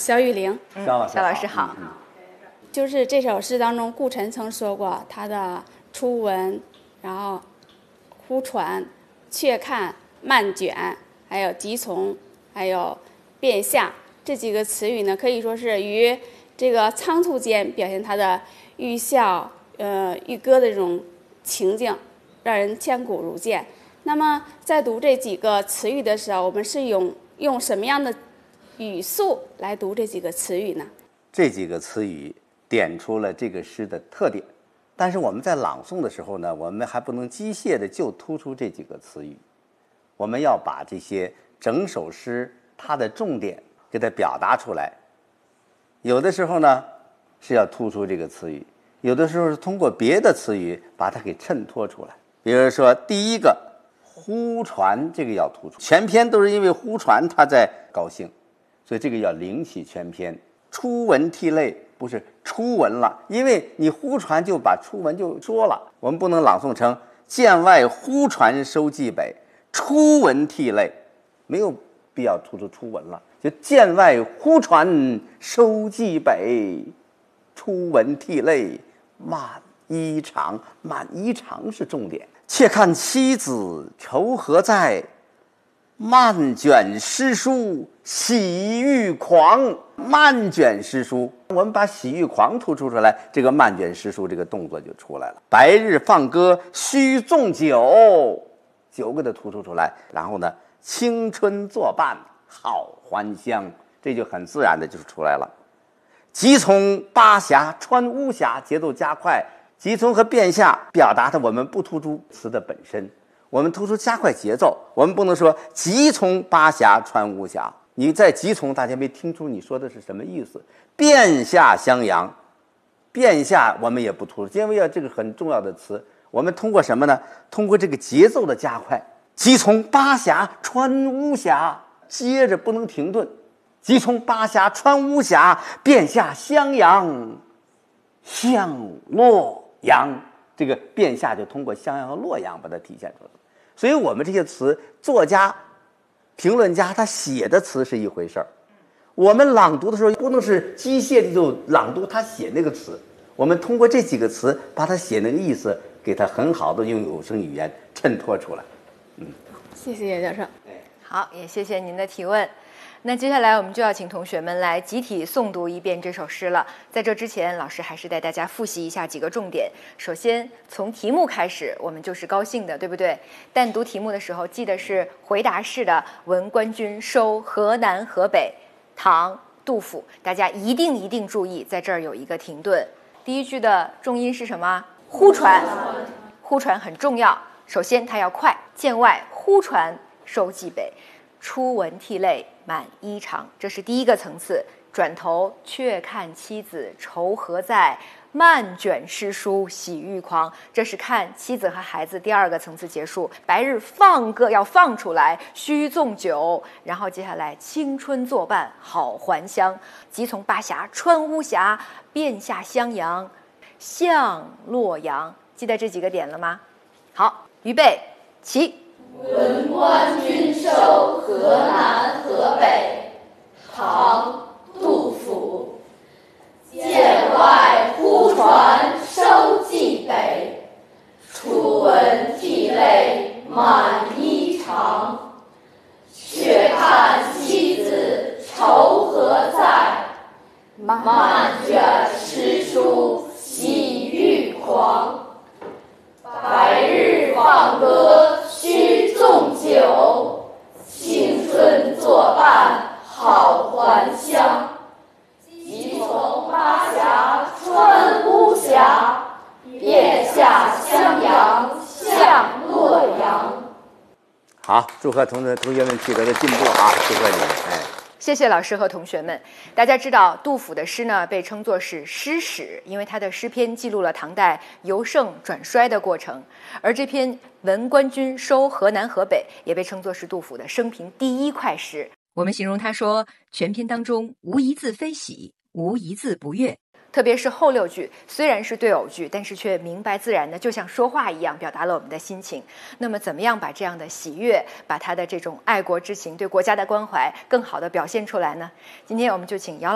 肖玉玲， 肖老师好。 就是这首诗当中，顾辰曾说过，他的初闻，然后忽传、却看、漫卷，还有急从，还有变下这几个词语呢，可以说是于这个仓促间表现他的欲笑、欲歌的这种情境，让人千古如见。那么在读这几个词语的时候，我们是用什么样的语速来读这几个词语呢？ 这几个词语点出了这个诗的特点，但是我们在朗诵的时候呢，我们还不能机械的就突出这几个词语，我们要把这些整首诗它的重点给它表达出来。有的时候呢是要突出这个词语，有的时候是通过别的词语把它给衬托出来。比如说第一个忽传，这个要突出，全篇都是因为忽传他在高兴，所以这个要领起全篇。初闻涕泪，不是初闻了，因为你忽传就把初闻就说了，我们不能朗诵成剑外忽传收蓟北，初闻涕泪，没有必要突出初闻了，就剑外忽传收蓟北，初闻涕泪漫衣裳，漫衣裳是重点。且看妻子愁何在，漫卷诗书喜欲狂。漫卷诗书，我们把喜欲狂突出出来，这个漫卷诗书这个动作就出来了。白日放歌须纵酒，酒给它突出出来。然后呢，青春作伴好还乡，这就很自然的就出来了。急从巴峡穿巫峡，节奏加快。急从和变下表达的我们不突出词的本身，我们突出加快节奏。我们不能说急从巴峡穿巫峡，你在急从大家没听出你说的是什么意思。变下襄阳，变下我们也不突出，因为这个很重要的词，我们通过什么呢？通过这个节奏的加快。急从巴峡穿巫峡，接着不能停顿。急从巴峡穿巫峡，变下襄阳向洛阳，这个变下就通过襄阳和洛阳把它体现出来。所以我们这些词，作家评论家他写的词是一回事儿，我们朗读的时候不能是机械的就朗读他写那个词，我们通过这几个词把他写那个意思给他很好的用有声语言衬托出来。 谢谢叶教授。 好，也谢谢您的提问。那接下来我们就要请同学们来集体诵读一遍这首诗了。在这之前，老师还是带大家复习一下几个重点。首先，从题目开始，我们就是高兴的，对不对？但读题目的时候，记得是回答式的“闻官军收河南河北”，唐·杜甫。大家一定注意，在这儿有一个停顿。第一句的重音是什么？忽传，忽传很重要。首先，它要快。剑外忽传收蓟北，初闻涕泪满衣裳，这是第一个层次。转头却看妻子愁何在，漫卷诗书喜欲狂，这是看妻子和孩子第二个层次结束。白日放歌要放出来，须纵酒，然后接下来青春作伴好还乡。急从巴峡穿巫峡，变下襄阳向洛阳。记得这几个点了吗？好，预备起。 闻官军收河南河北，唐·杜甫。剑外忽传收蓟北，初闻涕泪满衣裳。却看妻子愁何在，漫卷诗书喜欲狂。白日放歌须纵酒，青春作伴好还乡。急从巴峡穿巫峡，变下襄阳向洛阳。 好，祝贺同学们取得的进步啊！祝贺你们！ 谢谢老师和同学们。大家知道，杜甫的诗呢被称作是诗史，因为他的诗篇记录了唐代由盛转衰的过程。而这篇《闻官军收河南河北》也被称作是杜甫的生平第一快诗。我们形容他说，全篇当中无一字非喜，无一字不悦。特别是后6句，虽然是对偶句，但是却明白自然的，就像说话一样，表达了我们的心情。那么，怎么样把这样的喜悦，把他的这种爱国之情、对国家的关怀，更好的表现出来呢？今天我们就请姚